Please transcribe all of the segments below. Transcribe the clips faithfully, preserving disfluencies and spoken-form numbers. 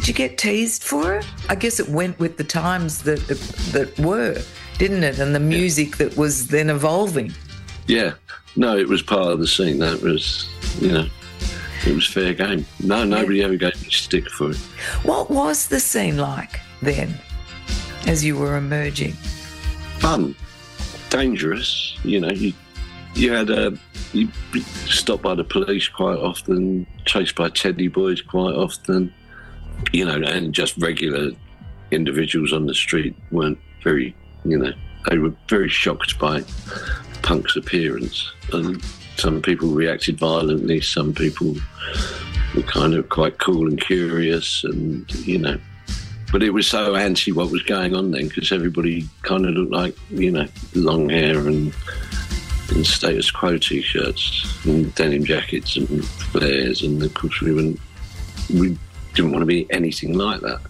Did you get teased for it? I guess it went with the times that that were, didn't it? And the music that was then evolving. Yeah. No, it was part of the scene. That was, you know, it was fair game. No, nobody yeah. ever gave me stick for it. What was the scene like then, as you were emerging? Fun. Dangerous. You know, you you had a... You stopped by the police quite often, chased by teddy boys quite often, you know, and just regular individuals on the street weren't very, you know, they were very shocked by Punk's appearance. And some people reacted violently, some people were kind of quite cool and curious, and, you know, but it was so anti what was going on then because everybody kind of looked like, you know, long hair and... and status quo T-shirts and denim jackets and flares, and of course we wouldn't, we didn't want to be anything like that.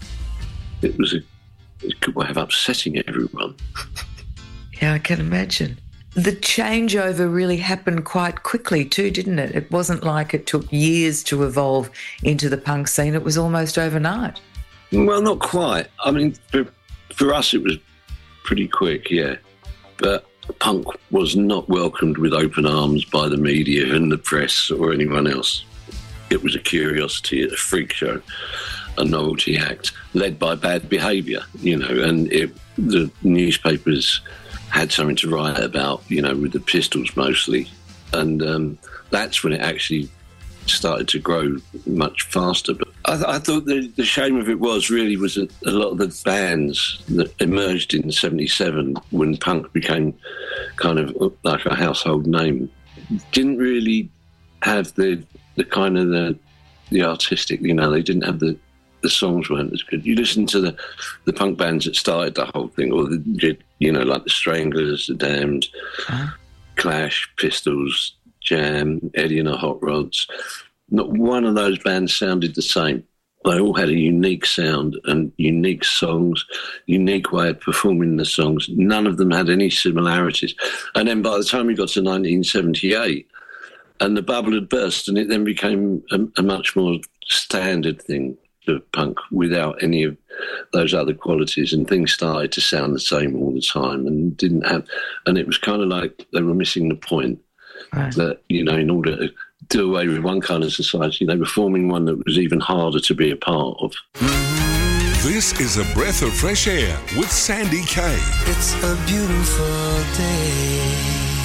It was a, a good way of upsetting everyone. Yeah, I can imagine. The changeover really happened quite quickly too, didn't it? It wasn't like it took years to evolve into the punk scene. It was almost overnight. Well, not quite. I mean, for, for us it was pretty quick, yeah. But punk was not welcomed with open arms by the media and the press or anyone else. It was a curiosity, a freak show, a novelty act, led by bad behaviour, you know, and it, the newspapers had something to write about, you know, with the Pistols mostly. And um, that's when it actually started to grow much faster. But I, I thought the, the shame of it was really was that a lot of the bands that emerged in seventy-seven when punk became kind of like a household name didn't really have the the kind of the the artistic, you know, they didn't have the the songs weren't as good. You listen to the the punk bands that started the whole thing, or the, you know, like the Stranglers, the Damned, uh-huh. Clash, Pistols, Jam, Eddie and the Hot Rods. Not one of those bands sounded the same. They all had a unique sound and unique songs, unique way of performing the songs. None of them had any similarities. And then by the time we got to nineteen seventy-eight, and the bubble had burst, and it then became a, a much more standard thing of punk without any of those other qualities, and things started to sound the same all the time and didn't have, and it was kind of like they were missing the point. Right. That, you know, in order to do away with one kind of society, they were forming one that was even harder to be a part of. This is A Breath of Fresh Air with Sandy Kaye. It's a beautiful day.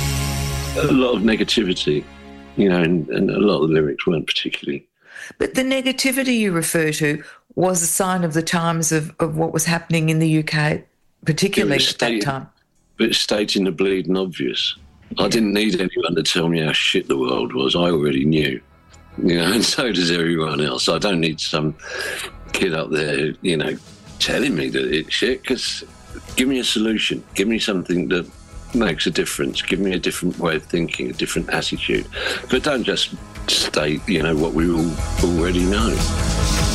A lot of negativity, you know, and, and a lot of the lyrics weren't particularly. But the negativity you refer to was a sign of the times of, of what was happening in the U K, particularly at that time. But it's stating the bleeding obvious. Yeah. I didn't need anyone to tell me how shit the world was. I already knew, you know, and so does everyone else. I don't need some kid up there, you know, telling me that it's shit, because give me a solution. Give me something that makes a difference. Give me a different way of thinking, a different attitude. But don't just state, you know, what we all already know.